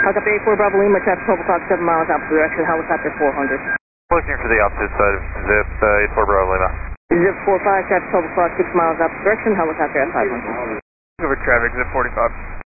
I'll copy 84 Bravo Lima, traffic 12 o'clock, 7 miles opposite direction, helicopter 400. Looking for the opposite side of Zip 84 Bravo Lima. Zip 45, traffic 12 o'clock, 6 miles opposite direction, helicopter at 500. Over traffic, Zip 45.